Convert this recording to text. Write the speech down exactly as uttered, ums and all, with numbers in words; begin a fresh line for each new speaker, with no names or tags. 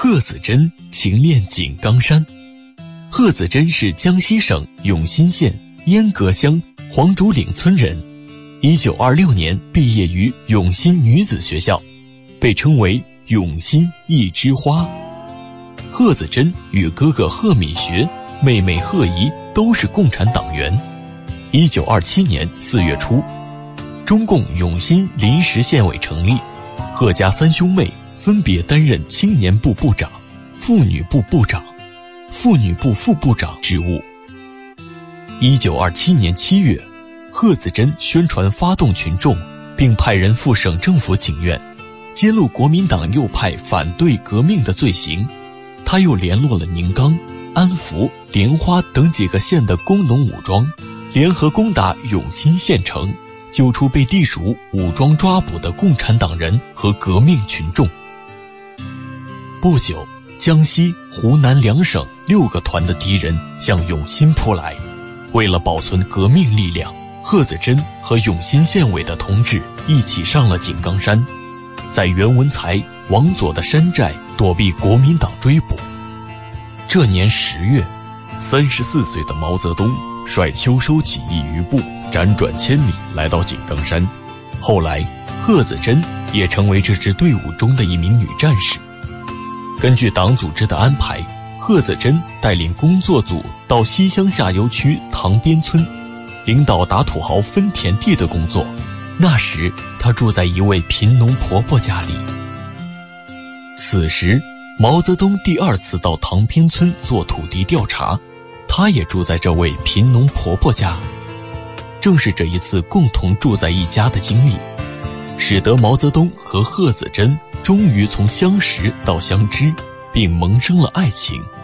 贺子珍情恋井冈山。贺子珍是江西省永新县烟阁乡黄竹岭村人，一九二六年毕业于永新女子学校，被称为永新一枝花。贺子珍与哥哥贺敏学、妹妹贺怡都是共产党员。一九二七年四月初，中共永新临时县委成立，贺家三兄妹分别担任青年部部长、妇女部部长、妇女部副部长职务。一九二七年七月，贺子珍宣传发动群众，并派人赴省政府请愿，揭露国民党右派反对革命的罪行。他又联络了宁冈、安福、莲花等几个县的工农武装，联合攻打永新县城，救出被地主武装抓捕的共产党人和革命群众。不久，江西、湖南两省六个团的敌人向永新扑来，为了保存革命力量，贺子珍和永新县委的同志一起上了井冈山，在袁文才、王佐的山寨躲避国民党追捕。这年十月，三十四岁的毛泽东率秋收起义余部辗转千里来到井冈山。后来，贺子珍也成为这支队伍中的一名女战士。根据党组织的安排，贺子珍带领工作组到西乡下游区塘边村，领导打土豪分田地的工作。那时，她住在一位贫农婆婆家里。此时，毛泽东第二次到塘边村做土地调查，他也住在这位贫农婆婆家。正是这一次共同住在一家的经历，使得毛泽东和贺子珍终于从相识到相知，并萌生了爱情。